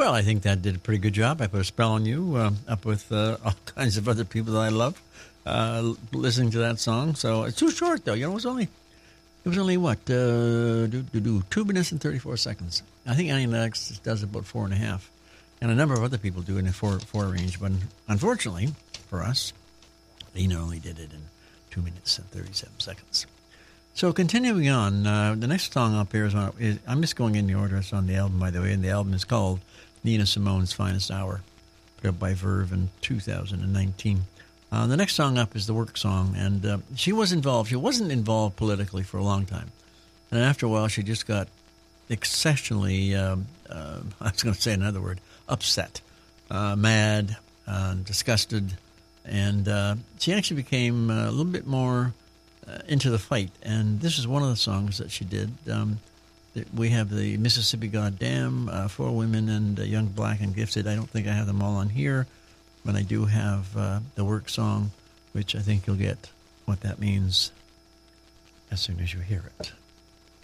Well, I think that did a pretty good job. I put a spell on you, up with all kinds of other people that I love, listening to that song. So it's too short, though. You know, it was only what 2 minutes and 34 seconds. I think Annie Lennox does about 4.5, and a number of other people do it in a four range. But unfortunately for us, Lena only did it in 2 minutes and 37 seconds. So continuing on, the next song up here is I'm just going in the order. It's on the album, by the way, and the album is called Nina Simone's Finest Hour, put up by Verve in 2019. The next song up is the work song, and she wasn't involved politically for a long time. And after a while, she just got exceptionally, I was going to say another word, upset, mad, disgusted, and she actually became a little bit more into the fight. And this is one of the songs that she did. We have the Mississippi Goddamn, For Women, and Young, Black, and Gifted. I don't think I have them all on here, but I do have the work song, which I think you'll get what that means as soon as you hear it.